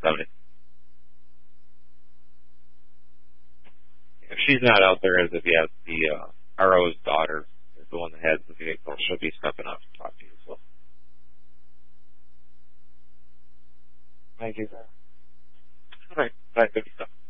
70. If she's not out there as of yet, the RO's daughter is the one that has the vehicle. She'll be stepping up to talk to you as well. Thank you, sir. All right. Good stuff.